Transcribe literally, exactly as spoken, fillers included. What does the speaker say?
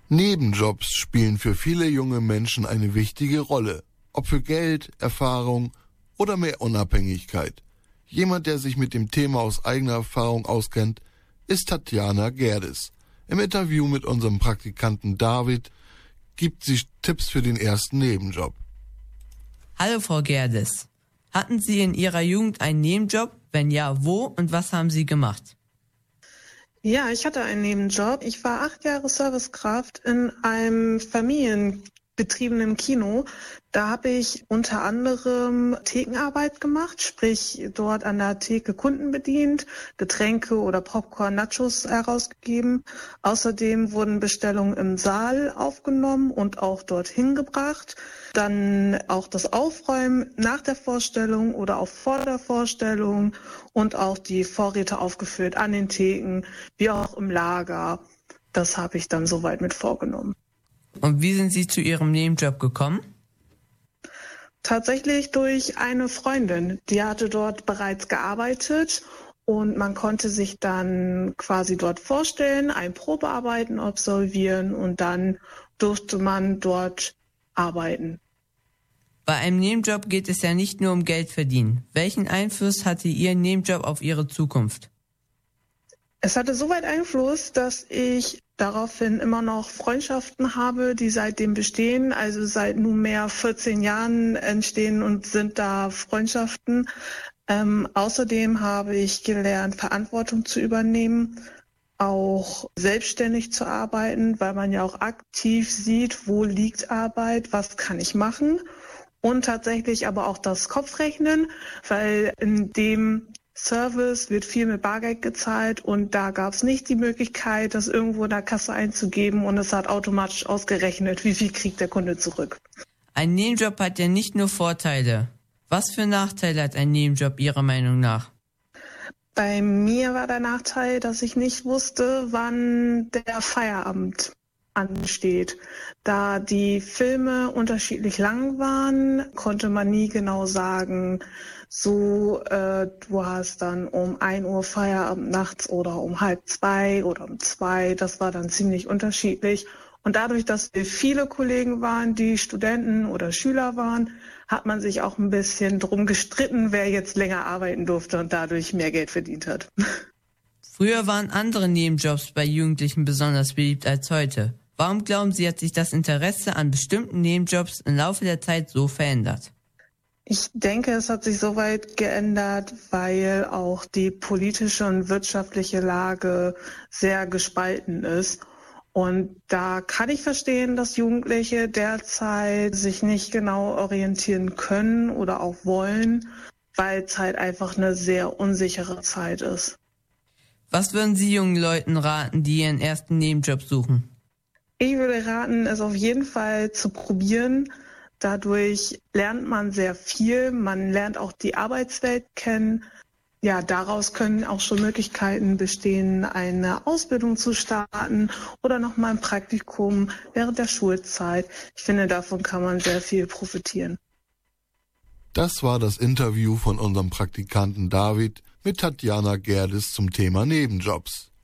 Nebenjobs spielen für viele junge Menschen eine wichtige Rolle, ob für Geld, Erfahrung oder mehr Unabhängigkeit. Jemand, der sich mit dem Thema aus eigener Erfahrung auskennt, ist Tatjana Gerdes. Im Interview mit unserem Praktikanten David gibt sie Tipps für den ersten Nebenjob. Hallo Frau Gerdes. Hatten Sie in Ihrer Jugend einen Nebenjob? Wenn ja, wo und was haben Sie gemacht? Ja, ich hatte einen Nebenjob. Ich war acht Jahre Servicekraft in einem familienbetriebenen Kino. Da habe ich unter anderem Thekenarbeit gemacht, sprich dort an der Theke Kunden bedient, Getränke oder Popcorn, Nachos herausgegeben. Außerdem wurden Bestellungen im Saal aufgenommen und auch dorthin gebracht. Dann auch das Aufräumen nach der Vorstellung oder auch vor der Vorstellung und auch die Vorräte aufgefüllt an den Theken, wie auch im Lager. Das habe ich dann soweit mit vorgenommen. Und wie sind Sie zu Ihrem Nebenjob gekommen? Tatsächlich durch eine Freundin, die hatte dort bereits gearbeitet und man konnte sich dann quasi dort vorstellen, ein Probearbeiten absolvieren und dann durfte man dort arbeiten. Bei einem Nebenjob geht es ja nicht nur um Geld verdienen. Welchen Einfluss hatte Ihr Nebenjob auf Ihre Zukunft? Es hatte soweit Einfluss, dass ich daraufhin immer noch Freundschaften habe, die seitdem bestehen. Also seit nunmehr vierzehn Jahren entstehen und sind da Freundschaften. Ähm, außerdem habe ich gelernt, Verantwortung zu übernehmen, auch selbstständig zu arbeiten, weil man ja auch aktiv sieht, wo liegt Arbeit, was kann ich machen. Und tatsächlich aber auch das Kopfrechnen, weil in dem Service wird viel mit Bargeld gezahlt und da gab es nicht die Möglichkeit, das irgendwo in der Kasse einzugeben und es hat automatisch ausgerechnet, wie viel kriegt der Kunde zurück. Ein Nebenjob hat ja nicht nur Vorteile. Was für Nachteile hat ein Nebenjob Ihrer Meinung nach? Bei mir war der Nachteil, dass ich nicht wusste, wann der Feierabend ansteht. Da die Filme unterschiedlich lang waren, konnte man nie genau sagen, so äh, du hast dann um ein Uhr Feierabend nachts oder um halb zwei oder um zwei. Das war dann ziemlich unterschiedlich. Und dadurch, dass wir viele Kollegen waren, die Studenten oder Schüler waren, hat man sich auch ein bisschen drum gestritten, wer jetzt länger arbeiten durfte und dadurch mehr Geld verdient hat. Früher waren andere Nebenjobs bei Jugendlichen besonders beliebt als heute. Warum glauben Sie, hat sich das Interesse an bestimmten Nebenjobs im Laufe der Zeit so verändert? Ich denke, es hat sich soweit geändert, weil auch die politische und wirtschaftliche Lage sehr gespalten ist. Und da kann ich verstehen, dass Jugendliche derzeit sich nicht genau orientieren können oder auch wollen, weil es halt einfach eine sehr unsichere Zeit ist. Was würden Sie jungen Leuten raten, die ihren ersten Nebenjob suchen? Ich würde raten, es auf jeden Fall zu probieren. Dadurch lernt man sehr viel. Man lernt auch die Arbeitswelt kennen. Ja, daraus können auch schon Möglichkeiten bestehen, eine Ausbildung zu starten oder nochmal ein Praktikum während der Schulzeit. Ich finde, davon kann man sehr viel profitieren. Das war das Interview von unserem Praktikanten David mit Tatjana Gerdes zum Thema Nebenjobs.